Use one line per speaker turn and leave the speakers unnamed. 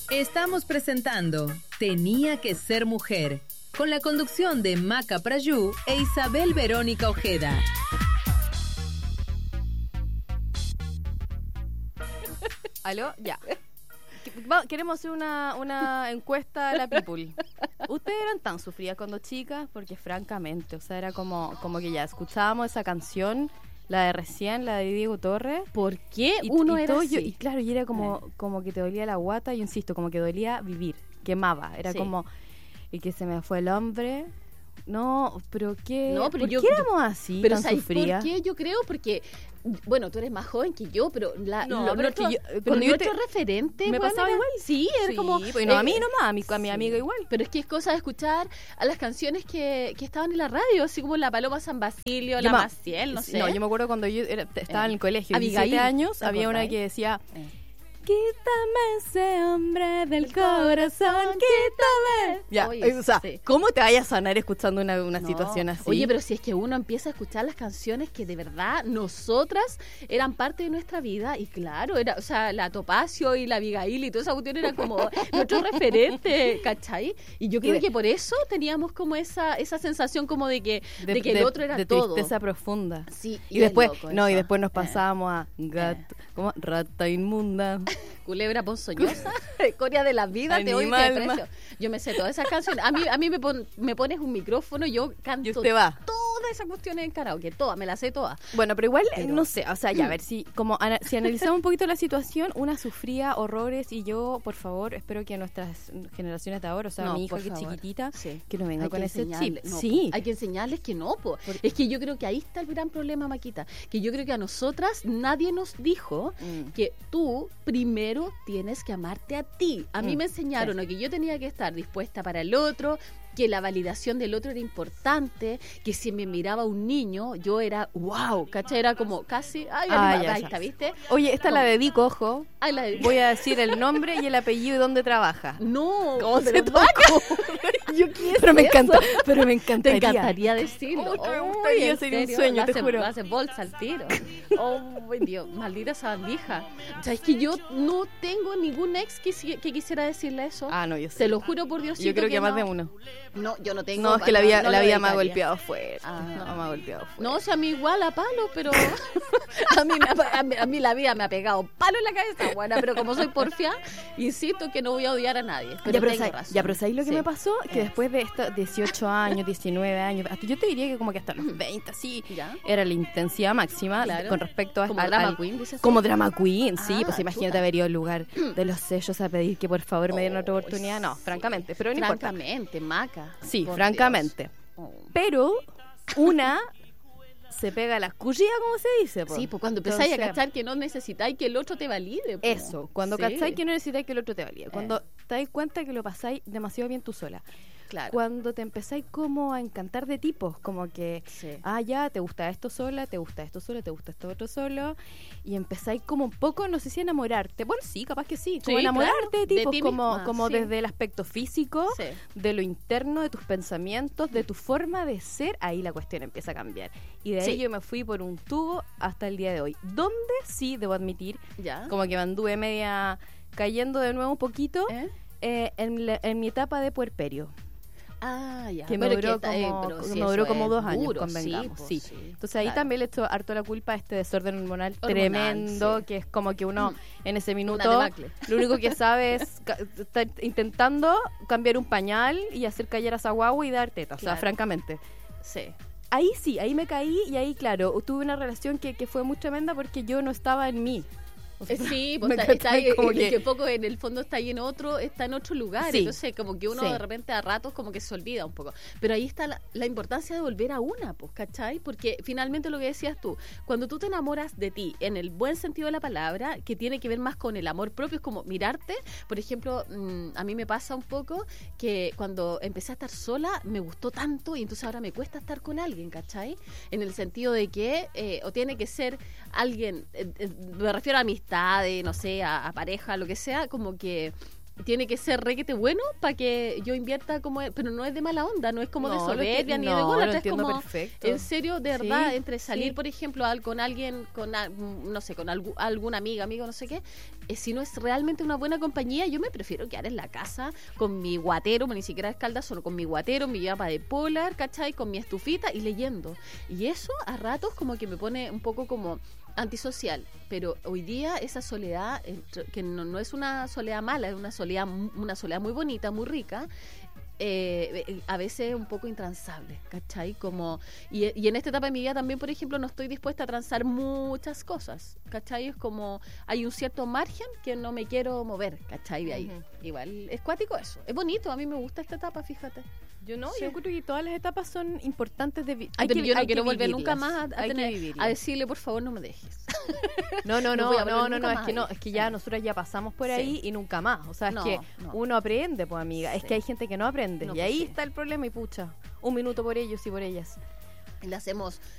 Estamos presentando Tenía que ser mujer, con la conducción de Maca Prayú e Isabel Verónica Ojeda.
¿Aló? Ya. Queremos hacer una encuesta a la people. ¿Ustedes eran tan sufridas cuando chicas? Porque francamente, o sea, era como que ya escuchábamos esa canción, la de recién, la de Diego Torres.
¿Por qué uno era así?
Y claro, y era como que te dolía la guata, yo insisto, como que dolía vivir, quemaba. Era como, y que se me fue el hombre. No, pero ¿qué?
No, pero
¿Por qué éramos así,
pero
tan
¿sabes
sufridas?
por qué? Yo creo porque, bueno, tú eres más joven que yo, pero
cuando
nuestro referente
me
bueno,
pasaba
era,
igual.
Sí, era
Sí,
como
bueno, a mí nomás, a mi amiga igual.
Pero es que es cosa de escuchar a las canciones que estaban en la radio, así como la Paloma San Basilio, la Maciel, no sé.
No, yo me acuerdo cuando yo estaba en el colegio,
Abigail,
17 años, había una que decía... Quítame ese hombre del corazón, quítame. Ya,
Oye,
o sea,
sí.
¿cómo te vayas a sonar escuchando una
No.
situación así?
Oye, pero si es que uno empieza a escuchar las canciones que de verdad nosotras eran parte de nuestra vida y claro, era, o sea, la Topacio y la Abigail y toda esa cuestión era como nuestro referente, ¿cachai? Y yo creo que por eso teníamos como esa sensación como de que el otro era
de
todo.
tristeza profunda.
Sí,
Y después,
loco
y
eso.
después nos pasábamos a gato, ¿cómo? Rata inmunda.
Culebra ponzoñosa, Coria de la vida, te oigo
Animal,
de precio. Yo me sé todas esas canciones. A mí me pones un micrófono, yo canto
Y usted va.
todas esas cuestiones en karaoke, todas, me las sé todas.
Bueno, pero igual,
Pero-
no sé, o sea, ya, a ver, si analizamos un poquito la situación, una sufría horrores y yo, por favor, espero que nuestras generaciones de ahora, o sea,
No,
mi hija
por
que es
favor.
chiquitita,
Sí.
que no venga
Hay
con
que
ese chip.
enseñarle- no,
Sí.
hay que enseñarles que no, po. Es que yo creo que ahí está el gran problema, Maquita, que yo creo que a nosotras nadie nos dijo que tú primero tienes que amarte a ti. A mí me enseñaron que yo tenía que estar dispuesta para el otro, que la validación del otro era importante, que si me miraba un niño, yo era wow, ¿cachai? Era como casi,
Ya,
ahí
ya.
está, ¿viste?
Oye, esta la dedico, ojo.
Ay, la de...
Voy a decir el nombre y el apellido y dónde trabaja.
No,
¿Cómo se
pero
toca?
yo quiero
Pero me
eso.
encanta, pero me
Te
encantaría.
encantaría decirlo.
Oh, me
Uy,
gustaría,
¿en
sería un
serio?
sueño, te
Hace-
juro.
Hace bolsa al tiro. Oh, Dios, maldita sabandija. O sea, es que yo no tengo ningún ex que quisiera decirle eso.
Ah, no, yo sé.
Te lo juro por Dios.
Yo creo que más de uno.
No, yo no tengo.
No, es que la vida
no
me
lo
ha
dedicaría.
golpeado fuerte.
Ah.
No, me ha golpeado fuerte.
No, o sea, a mí igual a palo, pero a mí la vida me ha pegado palo en la cabeza, buena, pero como soy porfia, insisto que no voy a odiar a nadie. Pero tengo razón.
¿Sabéis lo que
Sí.
me pasó? Que después de estos 18 años, 19 años, hasta yo te diría que como que hasta los 20, así,
¿Ya?
era la intensidad máxima
Claro.
con respecto a...
Como drama queen, dices.
Como drama queen, sí,
Ah,
pues imagínate
chuta.
haber ido al lugar de los sellos a pedir que por favor me dieran otra
Oh,
oportunidad. No,
sí.
francamente, pero no importa.
Francamente, Maca.
Sí,
por
francamente.
Dios. Oh.
Pero una se pega a la escurrida, como se dice. Po.
Sí, pues cuando empezáis a
Entonces,
cachar que no necesitáis que el otro te valide. Po.
Eso, cuando
Sí.
cacháis que no necesitáis que el otro te valide. Cuando te dais cuenta que lo pasáis demasiado bien tú sola.
Claro.
Cuando te empezáis como a encantar de tipos, como que,
Sí.
ya, te gusta esto sola, te gusta esto solo, te gusta esto otro solo, y empezáis como un poco, no sé si enamorarte. Bueno, sí, capaz que sí, como
Sí,
enamorarte
claro,
de
de
tipos,
ti
como,
misma,
como
sí.
desde el aspecto físico,
Sí.
de lo interno, de tus pensamientos, de tu forma de ser, ahí la cuestión empieza a cambiar. Y de ahí
Sí.
yo me fui por un tubo hasta el día de hoy. Donde sí, debo admitir,
¿Ya?
como que me anduve media cayendo de nuevo un poquito en mi etapa de puerperio.
Ah, ya.
Que me
Pero
duró
que-
como,
pero
que
sí,
me
eso
duró como
es
2 años,
duro,
convengamos.
pues,
Sí.
sí,
Entonces ahí
claro.
también le echo harto la culpa a este desorden hormonal
Hormonal,
tremendo,
sí.
que es como que uno en ese minuto
debacle.
lo único que sabe es estar intentando cambiar un pañal y hacer callar a esa guagua y dar teta, o sea,
Claro.
francamente.
Sí.
Ahí sí, ahí me caí y ahí, claro, tuve una relación que fue muy tremenda porque yo no estaba en mí. O sea,
Sí, pues
me
está
cachai,
ahí,
como
que poco en el fondo está ahí está en otro lugar,
Sí.
entonces como que uno
Sí.
de repente a ratos como que se olvida un poco, pero ahí está la importancia de volver a una, pues, ¿cachai? Porque finalmente lo que decías tú, cuando tú te enamoras de ti, en el buen sentido de la palabra, que tiene que ver más con el amor propio, es como mirarte, por ejemplo, a mí me pasa un poco que cuando empecé a estar sola, me gustó tanto y entonces ahora me cuesta estar con alguien, ¿cachai? En el sentido de que, o tiene que ser alguien, me refiero a amistades, no sé, a pareja, lo que sea, como que tiene que ser requete bueno para que yo invierta como pero no es de mala onda, no es como de
No, lo
soberbia ni de
no,
gol,
lo
es
entiendo
como
perfecto.
en serio, de verdad,
Sí,
entre salir,
sí.
por ejemplo, con alguien, no sé, con alguna amiga, amigo, no sé qué, si no es realmente una buena compañía, yo me prefiero quedar en la casa con mi guatero, ni siquiera es calda, solo con mi guatero, mi yapa de polar, ¿cachai? Con mi estufita y leyendo. Y eso a ratos como que me pone un poco como antisocial, pero hoy día esa soledad, que no es una soledad mala, es una soledad muy bonita, muy rica, a veces un poco intransable, ¿cachai? Como, y en esta etapa de mi vida también, por ejemplo, no estoy dispuesta a transar muchas cosas, ¿cachai? Es como, hay un cierto margen que no me quiero mover, ¿cachai? De ahí. Igual, es cuático eso, es bonito, a mí me gusta esta etapa, fíjate.
Yo no,
Sí.
yo creo que todas las etapas son importantes de vivir.
Pero yo no quiero volver nunca más a
vivirlas.
a decirle, por favor, no me dejes.
No,
No voy a volver nunca
es
más
que no,
ahí.
es que ya nosotras ya pasamos por
Sí.
ahí y nunca más. O sea,
No,
es que
no.
uno aprende, pues amiga. Es
Sí.
que hay gente que no aprende.
No,
y
pues
ahí
sí.
está el problema y pucha. Un minuto por ellos y por ellas.
Le hacemos